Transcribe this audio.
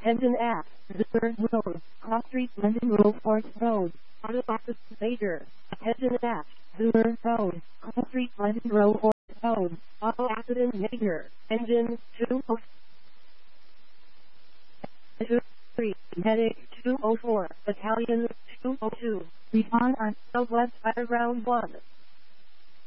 Engine app, Zipper Road, Cross Street, London Road, Fort Road, Auto Office Major, Engine app, Zipper Road, Cross Street, London Road, Fort Road, Auto Accident Major, Engine 203, Medic 204, Battalion 202, respond on Southwest Fire Ground 1.